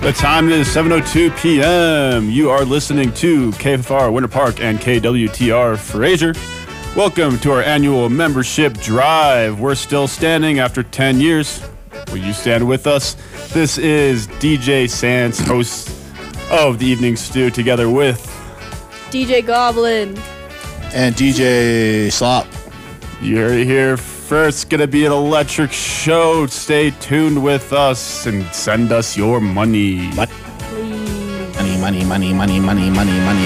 The time is 7:02 p.m. You are listening to KFR Winter Park and KWTR Fraser. Welcome to our annual membership drive. We're still standing after 10 years. Will you stand with us? This is DJ Sands, host of the Evening Stew, together with DJ Goblin and DJ Slop. You heard it here first. It's going to be an electric show. Stay tuned with us and send us your money. Money, money, money, money, money, money, money.